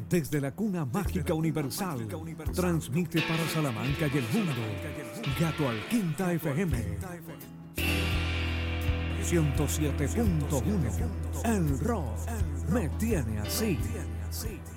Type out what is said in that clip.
Desde la cuna mágica universal, transmite para Salamanca y el mundo, Gato al Quinta FM 107.1. El rock me tiene así.